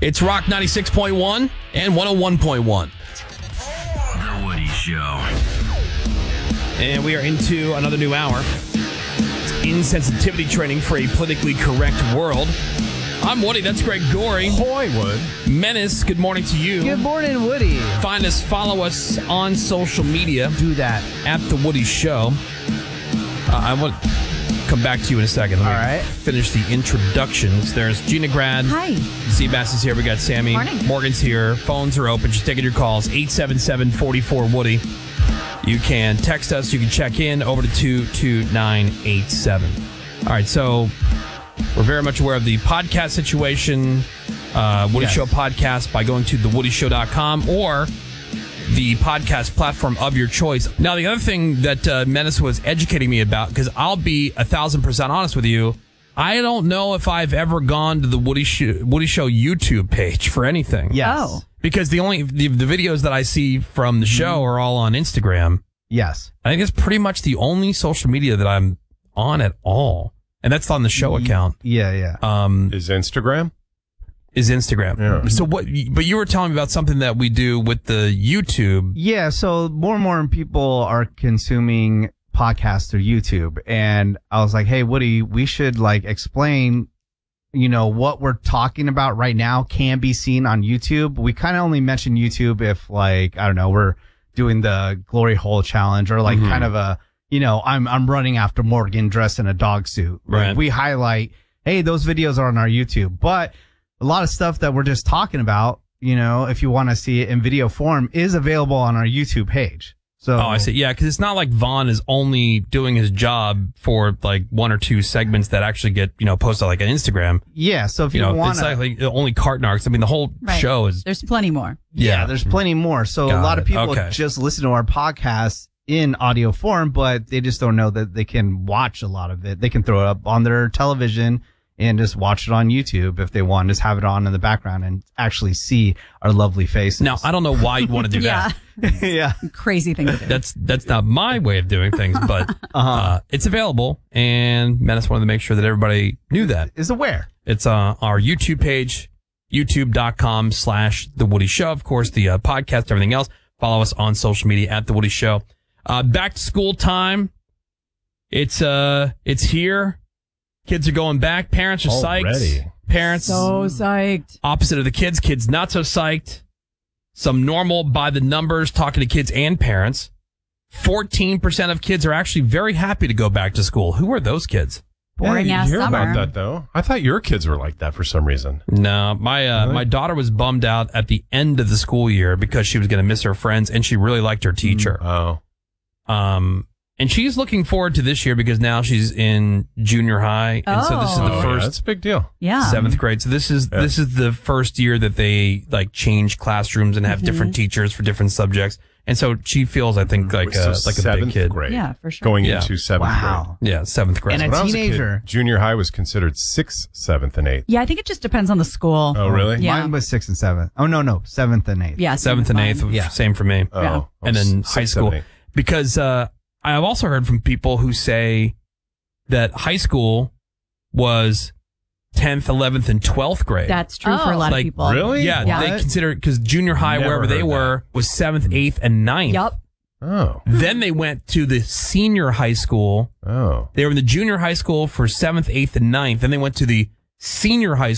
It's Rock 96.1 and 101.1. The Woody Show. And we are into another new hour. It's insensitivity training for a politically correct world. I'm Woody. That's Greg Gorey. Hoy, Wood. Menace, good morning to you. Good morning, Woody. Follow us on social media. Do that. At The Woody Show. I want to come back to you in a second. Let me All right. finish the introductions. There's Gina Grad. Hi. Seabass is here. We got Sammy. Morning. Morgan's here. Phones are open. Just taking your calls. 877-44-WOODY. You can text us. You can check in over to 22987. All right, so we're very much aware of the podcast situation. Woody Show podcast by going to thewoodyshow.com or the podcast platform of your choice. Now, the other thing that Menace was educating me about, because I'll be 1,000% honest with you, I don't know if I've ever gone to the Woody Show YouTube page for anything. Yes. Oh. Because the videos that I see from the show are all on Instagram. Yes. I think it's pretty much the only social media that I'm on at all. And that's on the show account. Yeah. Is Instagram? Is Instagram. Yeah. So what, but you were telling me about something that we do with the YouTube. Yeah, so more and more people are consuming podcasts through YouTube. And I was like, hey, Woody, we should explain, what we're talking about right now can be seen on YouTube. We kind of only mention YouTube if I don't know, we're doing the glory hole challenge or kind of a, I'm running after Morgan dressed in a dog suit. Right. We highlight, hey, those videos are on our YouTube. But a lot of stuff that we're just talking about, if you want to see it in video form, is available on our YouTube page. So, I see. Yeah, because it's not like Vaughn is only doing his job for one or two segments that actually get, posted on Instagram. Yeah, so if you want to. It's like only cart narcs. I mean, the whole show is. There's plenty more. Yeah, there's plenty more. So a lot of people just listen to our podcast in audio form, but they just don't know that they can watch a lot of it. They can throw it up on their television and just watch it on YouTube if they want. Just have it on in the background and actually see our lovely faces. Now, I don't know why you want to do that. Yeah. Crazy thing to do. That's not my way of doing things, but it's available, and Menace wanted to make sure that everybody knew that. Is aware. It's our YouTube page, youtube.com/The Woody Show. Of course, the podcast, everything else. Follow us on social media at The Woody Show. Back to school time. It's here. Kids are going back. Parents are psyched. Parents so psyched. Opposite of the kids. Kids not so psyched. Some normal by the numbers talking to kids and parents. 14% of kids are actually very happy to go back to school. Who are those kids? Boring ass you hear summer. about that though? I thought your kids were like that for some reason. No, my daughter was bummed out at the end of the school year because she was going to miss her friends and she really liked her teacher. And she's looking forward to this year because now she's in junior high, and so this is the first. That's a big deal. Yeah. 7th grade. So this is the first year that they change classrooms and have different teachers for different subjects, and so she feels, I think, like a big kid. Grade. Yeah, for sure. Going into 7th Wow. grade. Yeah, 7th grade. And When I was a teenager. kid, junior high was considered 6th, 7th, and 8th. Yeah, I think it just depends on the school. Oh, really? Yeah. Mine was 6th and 7th. Oh, no, 7th and 8th. Yeah. 7th and 8th, Yeah. same for me. Oh, Yeah. And then 6th, high school. 7th, 8th. Because I've also heard from people who say that high school was 10th, 11th, and 12th grade. That's true for a lot of people. Really? Yeah, What? they consider it because junior high, Never wherever they heard were, was 7th, 8th, and 9th. Yep. Oh. Then they went to the senior high school. Oh. They were in the junior high school for 7th, 8th, and 9th. Then they went to the senior high